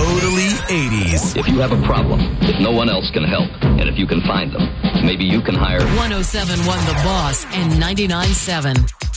totally 80s. If you have a problem, if no one else can help, and if you can find them, maybe you can hire 107.1 The Boss and 99.7